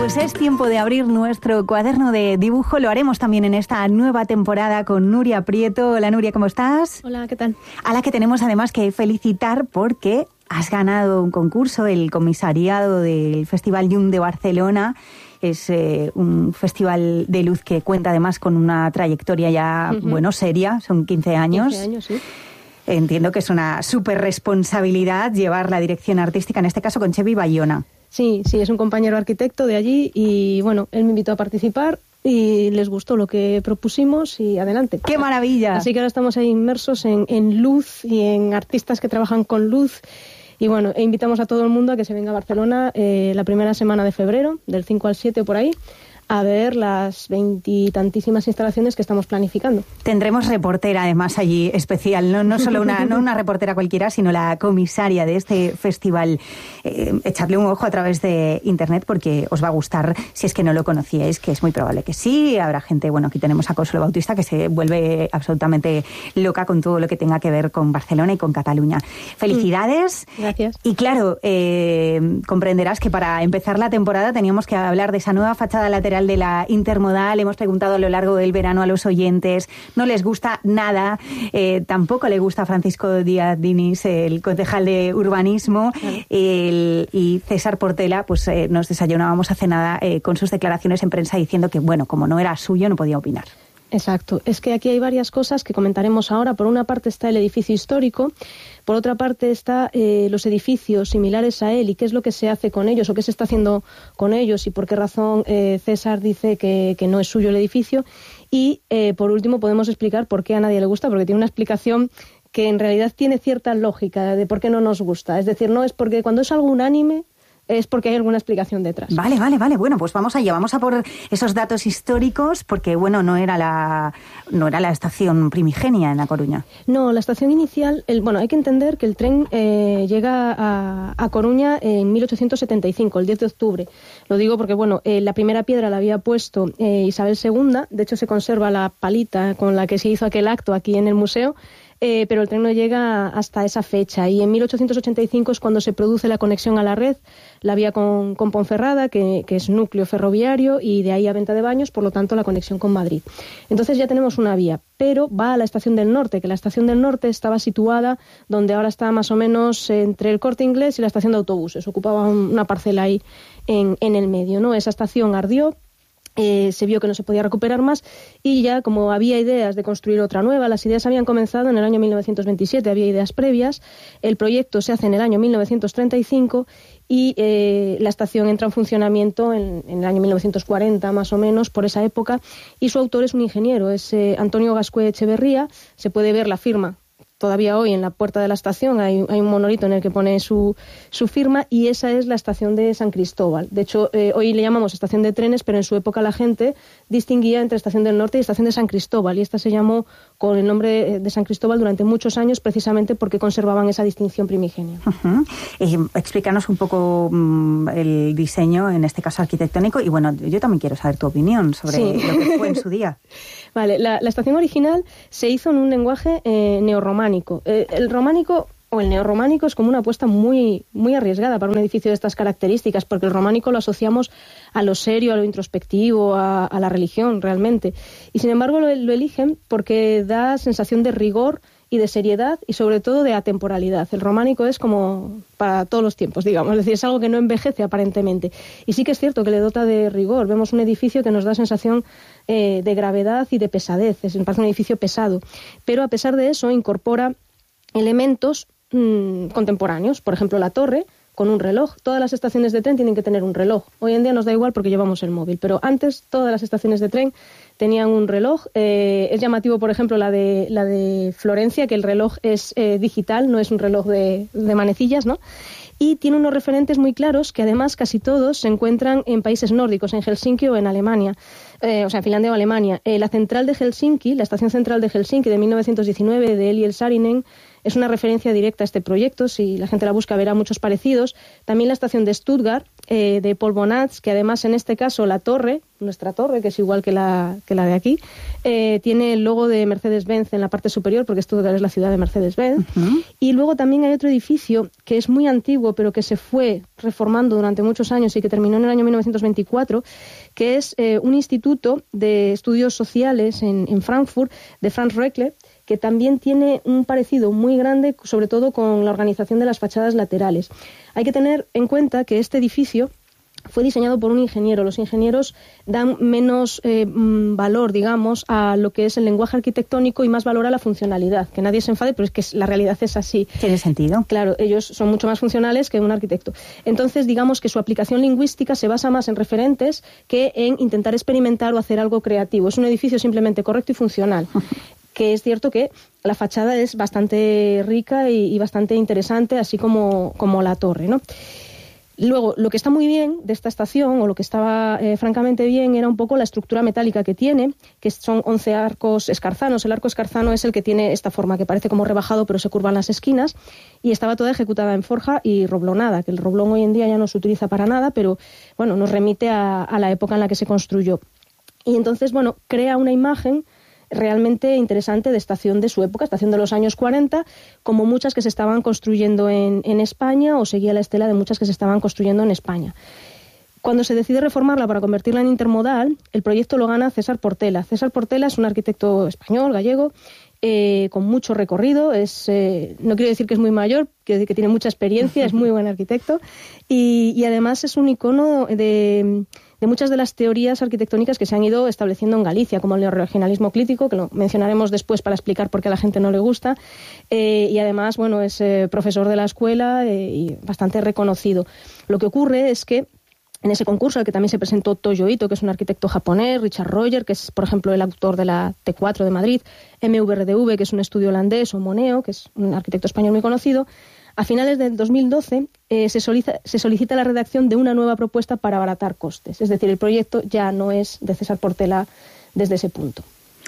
Pues es tiempo de abrir nuestro cuaderno de dibujo. Lo haremos también en esta nueva temporada con Nuria Prieto. Hola Nuria, ¿cómo estás? Hola, ¿qué tal? A la que tenemos además que felicitar porque has ganado un concurso, el comisariado del Festival Llum de Barcelona. Es un festival de luz que cuenta además con una trayectoria ya, seria, son 15 años. 15 años, sí. Entiendo que es una súper responsabilidad llevar la dirección artística, en este caso con Xevi Bayona. Sí, es un compañero arquitecto de allí y bueno, él me invitó a participar y les gustó lo que propusimos y adelante. ¡Qué maravilla! Así que ahora estamos ahí inmersos en luz y en artistas que trabajan con luz. Y bueno, invitamos a todo el mundo a que se venga a Barcelona la primera semana de febrero, del 5 al 7 por ahí, a ver las 20 y tantísimas instalaciones que estamos planificando. Tendremos reportera además allí especial, no solo una reportera cualquiera, sino la comisaria de este festival. Echadle un ojo a través de internet porque os va a gustar si es que no lo conocíais, que es muy probable que sí. Habrá gente, aquí tenemos a Consuelo Bautista que se vuelve absolutamente loca con todo lo que tenga que ver con Barcelona y con Cataluña. Felicidades. Gracias. Y claro, comprenderás que para empezar la temporada teníamos que hablar de esa nueva fachada lateral de la intermodal. Hemos preguntado a lo largo del verano a los oyentes, no les gusta nada, tampoco le gusta a Francisco Díaz Diniz, el concejal de urbanismo, y César Portela, pues nos desayunábamos hace nada con sus declaraciones en prensa diciendo que, como no era suyo, no podía opinar. Exacto. Es que aquí hay varias cosas que comentaremos ahora. Por una parte está el edificio histórico, por otra parte está los edificios similares a él y qué es lo que se hace con ellos o qué se está haciendo con ellos y por qué razón César dice que no es suyo el edificio. Y por último podemos explicar por qué a nadie le gusta, porque tiene una explicación que en realidad tiene cierta lógica de por qué no nos gusta. Es decir, no es porque cuando es algo unánime, es porque hay alguna explicación detrás. Vale. Bueno, pues vamos allá. Vamos a por esos datos históricos porque, no era la estación primigenia en A Coruña. No, la estación inicial... hay que entender que el tren llega a Coruña en 1875, el 10 de octubre. Lo digo porque, la primera piedra la había puesto Isabel II. De hecho, se conserva la palita con la que se hizo aquel acto aquí en el museo. Pero el tren no llega hasta esa fecha y en 1885 es cuando se produce la conexión a la red, la vía con Ponferrada, que es núcleo ferroviario y de ahí a Venta de Baños, por lo tanto la conexión con Madrid. Entonces ya tenemos una vía, pero va a la estación del Norte, que la estación del Norte estaba situada donde ahora está más o menos entre el Corte Inglés y la estación de autobuses, ocupaba una parcela ahí en el medio, ¿no? Esa estación ardió. Se vio que no se podía recuperar más y ya como había ideas de construir otra nueva, las ideas habían comenzado en el año 1927, había ideas previas, el proyecto se hace en el año 1935 y la estación entra en funcionamiento en el año 1940 más o menos, por esa época, y su autor es un ingeniero, es Antonio Gascue Echeverría, se puede ver la firma. Todavía hoy en la puerta de la estación hay un monolito en el que pone su firma y esa es la estación de San Cristóbal. De hecho, hoy le llamamos estación de trenes, pero en su época la gente distinguía entre estación del Norte y estación de San Cristóbal y esta se llamó con el nombre de San Cristóbal durante muchos años precisamente porque conservaban esa distinción primigenia. Explícanos un poco el diseño, en este caso arquitectónico, y yo también quiero saber tu opinión sobre lo que fue en su día. Vale, la estación original se hizo en un lenguaje neorrománico. El románico o el neorrománico es como una apuesta muy, muy arriesgada para un edificio de estas características, porque el románico lo asociamos a lo serio, a lo introspectivo, a la religión realmente. Y sin embargo lo eligen porque da sensación de rigor y de seriedad y sobre todo de atemporalidad. El románico es como para todos los tiempos, digamos, es decir, es algo que no envejece aparentemente. Y sí que es cierto que le dota de rigor. Vemos un edificio que nos da sensación de gravedad y de pesadez, me parece un edificio pesado. Pero a pesar de eso incorpora elementos contemporáneos, por ejemplo la torre con un reloj. Todas las estaciones de tren tienen que tener un reloj. Hoy en día nos da igual porque llevamos el móvil, pero antes todas las estaciones de tren tenían un reloj. Es llamativo, por ejemplo, la de Florencia, que el reloj es digital, no es un reloj de manecillas, ¿no? Y tiene unos referentes muy claros que además casi todos se encuentran en países nórdicos, en Helsinki o en Alemania, en Finlandia o Alemania. La central de Helsinki, la estación central de Helsinki de 1919 de Eli Saarinen, es una referencia directa a este proyecto. Si la gente la busca verá muchos parecidos. También la estación de Stuttgart, de Paul Bonatz, que además en este caso la torre, nuestra torre, que es igual que la de aquí, tiene el logo de Mercedes-Benz en la parte superior, porque Stuttgart es la ciudad de Mercedes-Benz. Y luego también hay otro edificio que es muy antiguo, pero que se fue reformando durante muchos años y que terminó en el año 1924, que es un instituto de estudios sociales en Frankfurt, de Franz Reckle, que también tiene un parecido muy grande, sobre todo con la organización de las fachadas laterales. Hay que tener en cuenta que este edificio fue diseñado por un ingeniero. Los ingenieros dan menos valor, digamos, a lo que es el lenguaje arquitectónico y más valor a la funcionalidad. Que nadie se enfade, pero es que la realidad es así. ¿Tiene sentido? Claro, ellos son mucho más funcionales que un arquitecto. Entonces, digamos que su aplicación lingüística se basa más en referentes que en intentar experimentar o hacer algo creativo. Es un edificio simplemente correcto y funcional. Que es cierto que la fachada es bastante rica y bastante interesante, así como la torre, ¿no? Luego, lo que está muy bien de esta estación, o lo que estaba francamente bien, era un poco la estructura metálica que tiene, que son 11 arcos escarzanos. El arco escarzano es el que tiene esta forma, que parece como rebajado, pero se curvan las esquinas, y estaba toda ejecutada en forja y roblonada, que el roblón hoy en día ya no se utiliza para nada, pero bueno, nos remite a la época en la que se construyó. Y entonces, bueno, crea una imagen realmente interesante de estación de su época, estación de los años 40, como muchas que se estaban construyendo en España, o seguía la estela de muchas que se estaban construyendo en España. Cuando se decide reformarla para convertirla en intermodal, el proyecto lo gana César Portela. César Portela es un arquitecto español, gallego, con mucho recorrido. No quiero decir que es muy mayor, que tiene mucha experiencia, es muy buen arquitecto, y además es un icono de muchas de las teorías arquitectónicas que se han ido estableciendo en Galicia, como el neorregionalismo crítico, que lo mencionaremos después para explicar por qué a la gente no le gusta, y además, bueno, es profesor de la escuela y bastante reconocido. Lo que ocurre es que en ese concurso al que también se presentó Toyo Ito, que es un arquitecto japonés, Richard Roger, que es, por ejemplo, el autor de la T4 de Madrid, MVRDV, que es un estudio holandés, o Moneo, que es un arquitecto español muy conocido. A finales del 2012 se solicita la redacción de una nueva propuesta para abaratar costes. Es decir, el proyecto ya no es de César Portela desde ese punto.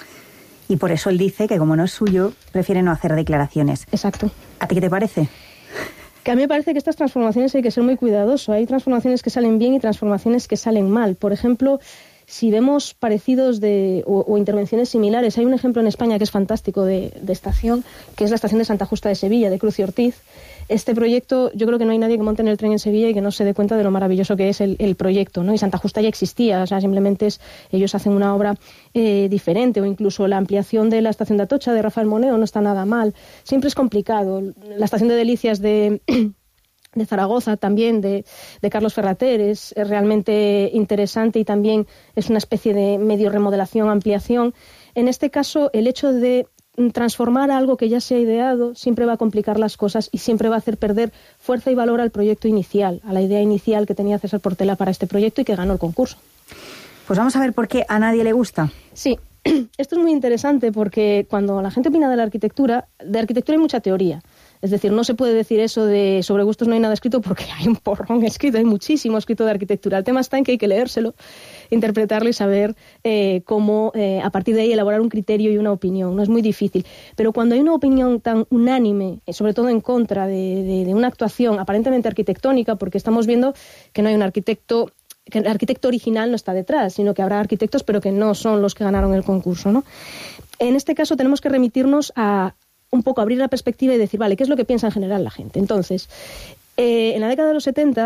Y por eso él dice que, como no es suyo, prefiere no hacer declaraciones. Exacto. ¿A ti qué te parece? Que a mí me parece que estas transformaciones hay que ser muy cuidadosos. Hay transformaciones que salen bien y transformaciones que salen mal. Por ejemplo, si vemos parecidos o intervenciones similares, hay un ejemplo en España que es fantástico de estación, que es la estación de Santa Justa de Sevilla, de Cruz y Ortiz. Este proyecto, yo creo que no hay nadie que monte en el tren en Sevilla y que no se dé cuenta de lo maravilloso que es el proyecto, ¿no? Y Santa Justa ya existía, o sea, simplemente ellos hacen una obra diferente, o incluso la ampliación de la estación de Atocha de Rafael Moneo no está nada mal. Siempre es complicado. La estación de Delicias de Zaragoza también, de Carlos Ferrater, es realmente interesante y también es una especie de medio remodelación, ampliación. En este caso, el hecho de transformar algo que ya se ha ideado siempre va a complicar las cosas y siempre va a hacer perder fuerza y valor al proyecto inicial, a la idea inicial que tenía César Portela para este proyecto y que ganó el concurso. Pues vamos a ver por qué a nadie le gusta. Sí, esto es muy interesante porque cuando la gente opina de arquitectura hay mucha teoría. Es decir, no se puede decir eso de sobre gustos no hay nada escrito, porque hay un porrón escrito, hay muchísimo escrito de arquitectura. El tema está en que hay que leérselo, interpretarlo y saber cómo a partir de ahí elaborar un criterio y una opinión. No es muy difícil. Pero cuando hay una opinión tan unánime, sobre todo en contra de una actuación aparentemente arquitectónica, porque estamos viendo que no hay un arquitecto, que el arquitecto original no está detrás, sino que habrá arquitectos pero que no son los que ganaron el concurso, ¿no? En este caso tenemos que remitirnos a un poco abrir la perspectiva y decir, vale, ¿qué es lo que piensa en general la gente? Entonces, en la década de los 70